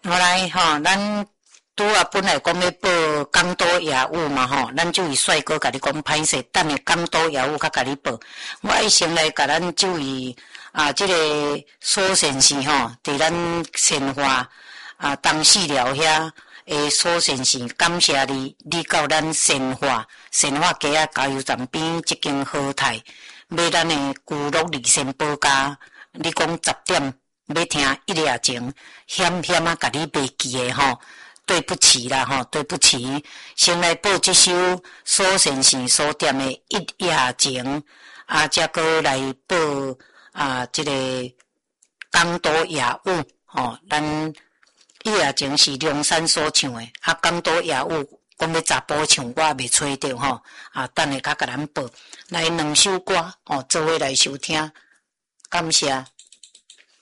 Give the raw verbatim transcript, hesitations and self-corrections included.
后来吼，咱拄啊本来讲要报港都业务嘛吼，咱就以帅哥甲你讲歹势，等下港都业务较甲你报。我爱先来甲咱就以啊，即、这个苏先生吼，伫咱鲜花啊东市寮遐诶，苏先生，感谢你，你到咱鲜花鲜花街啊加油站边即间好泰买咱诶巨鹿二仙宝家，你讲十点要听一夜情，险险啊，甲你袂记诶吼。对不起啦，吼，对不起，先来报这首苏先生所点的一夜情，啊，才个来报啊，这个港都夜舞，吼，咱一夜情是梁山所唱的，啊，港都夜舞讲要查甫唱，我也未找到吼，啊，等下较甲咱报，来两首歌，哦，做伙来收听，感谢。